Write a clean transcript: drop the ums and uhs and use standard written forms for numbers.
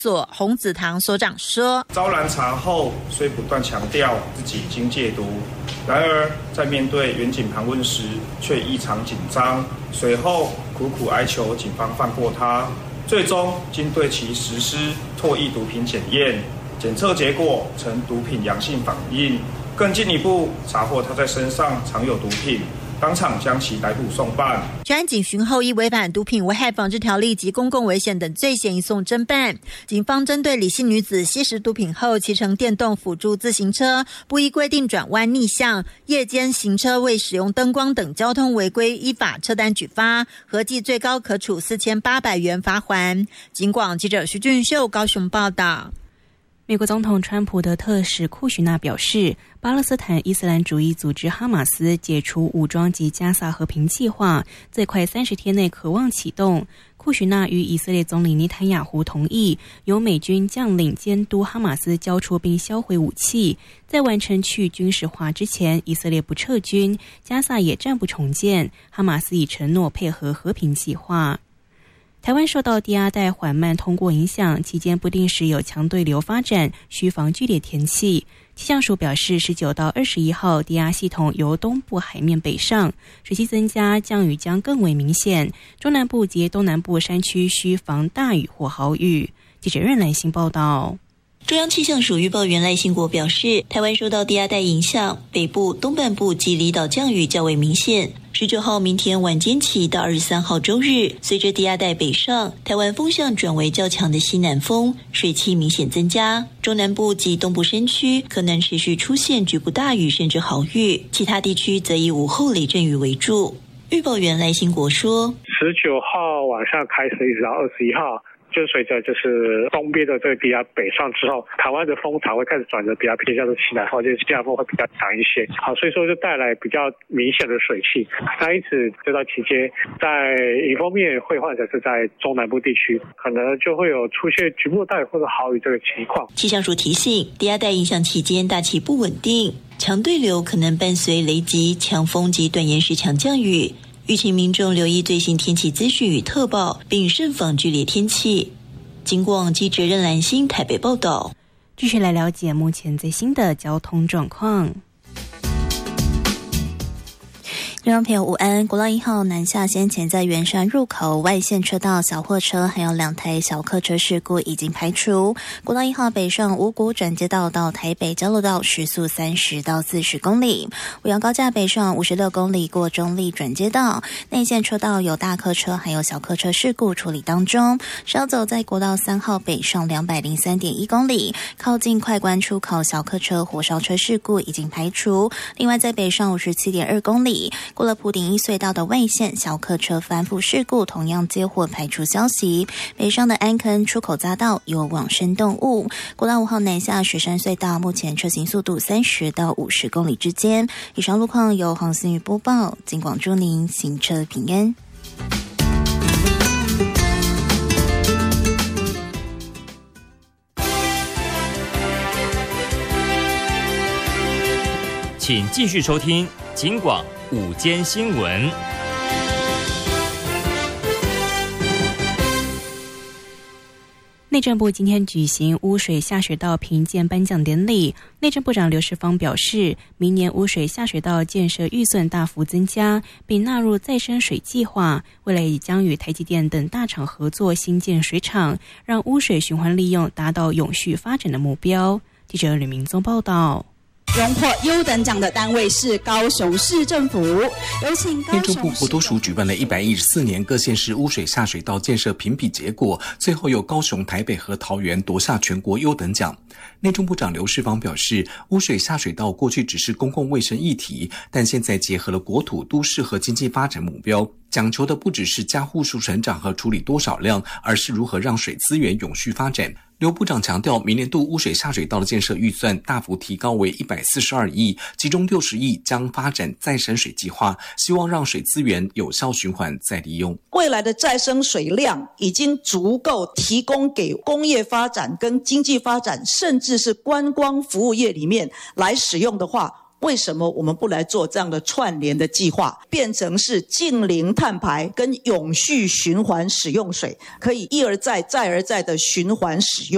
所洪子堂所长说， 遭拦查后虽不断强调自己已经戒毒，然而在面对远警盘问时却异常紧张，随后苦苦哀求警方放过他，最终经对其实施唾液毒品检验，检测结果呈毒品阳性反应，更进一步查获他在身上藏有毒品，当场将其逮捕送办。 专案警巡后，依违反毒品危害防治条例及公共危险等罪嫌移送侦办。警方针对李姓女子吸食毒品后骑乘电动辅助自行车，不依规定转弯逆向，夜间行车未使用灯光等交通违规，依法车单举发，合计最高可处4800元罚锾。警广记者徐俊秀高雄报道。 美国总统川普的特使库许纳表示，巴勒斯坦伊斯兰主义组织哈马斯解除武装及加萨和平计划，最快30天内可望启动。库许纳与以色列总理尼坦雅胡同意，由美军将领监督哈马斯交出并销毁武器，在完成去军事化之前，以色列不撤军，加萨也暂不重建。哈马斯已承诺配合和平计划。台湾受到低压带缓慢通过影响，期间不定时有强对流发展，需防剧烈天气。气象署表示，19到21号低压系统由东部海面北上，水汽增加，降雨将更为明显。中南部及东南部山区需防大雨或豪雨。记者任兰心报道。 中央气象署预报员赖信国表示，台湾受到低压带影响，北部、东半部及离岛降雨较为明显。19号明天晚间起到23号周日，随着低压带北上，台湾风向转为较强的西南风，水汽明显增加。中南部及东部山区可能持续出现局部大雨甚至豪雨，其他地区则以午后雷阵雨为主。预报员赖信国说 ，19号晚上开始一直到21号。就随着东边的这个低压北上之后，台湾的风场会开始转得比较偏向西南风，就是西南风会比较强一些。好，所以说就带来比较明显的水汽。那因此这段期间，在迎风面会或者是在中南部地区，可能就会有出现局部大雨或者豪雨这个情况。 气象署提醒，低压带影响期间大气不稳定，强对流可能伴随雷击、强风及短延时强降雨。预请民众留意最新天气资讯与特报，并慎防剧烈天气。警广记者任兰心台北报道。 继续来了解目前最新的交通状况。 听众朋友午安，国道1号南下先前在圆山入口外线车道小货车还有2台小客车事故已经排除。国道1号北上五股转接道到台北交流道时速30到40公里，五羊高架北上56公里过中立转接道，内线车道有大客车还有小客车事故处理当中。稍走在国道3号北上203.1公里，靠近快关出口小客车火烧车事故已经排除。另外在北上57.2公里过了埔顶一隧道的外线小客车翻覆事故同样接获排除消息。北上的安坑出口匝道有往生动物。国道5号南下雪山隧道目前车行速度30到50公里之间。以上路况由黄思雨播报，警广祝您行车平安。 请继续收听警广午间新闻。 内政部今天举行污水下水道评鉴颁奖典礼，内政部长刘世芳表示，明年污水下水道建设预算大幅增加，并纳入再生水计划，未来也将与台积电等大厂合作新建水厂，让污水循环利用达到永续发展的目标。记者吕明宗报道。 荣获优等奖的单位是高雄市政府，有请高雄市政府。 内政部国土署举办了114年各县市污水下水道建设评比结果，最后由高雄、台北和桃园夺下全国优等奖。内政部长刘世芳表示，污水下水道过去只是公共卫生议题，但现在结合了国土、都市和经济发展目标，讲求的不只是家户数成长和处理多少量，而是如何让水资源永续发展。刘部长强调，明年度污水下水道的建设预算大幅提高为142亿，其中60亿将发展再生水计划，希望让水资源有效循环再利用。 未来的再生水量已经足够提供给工业发展跟经济发展，甚至是观光服务业里面来使用的话，为什么我们不来做这样的串联的计划，变成是净零碳排跟永续循环使用水，可以一而再再而再的循环使用。